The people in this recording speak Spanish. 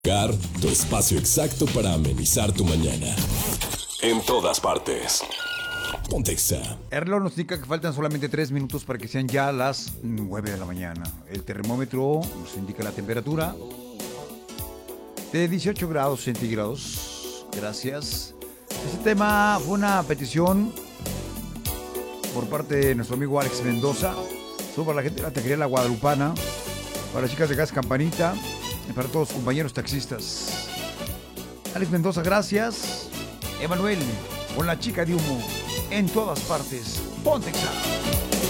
Tu espacio exacto para amenizar tu mañana. En todas partes. Pontexa. El reloj nos indica que faltan solamente 3 minutos para que sean ya las 9 de la mañana. El termómetro nos indica la temperatura de 18 grados centígrados. Gracias. Este tema fue una petición por parte de nuestro amigo Alex Mendoza. Sobre la gente de la taquería La Guadalupana, para las chicas de Gas Campanita y para todos los compañeros taxistas. Alex Mendoza, gracias. Emanuel, con la chica de humo, en todas partes. Pontexa.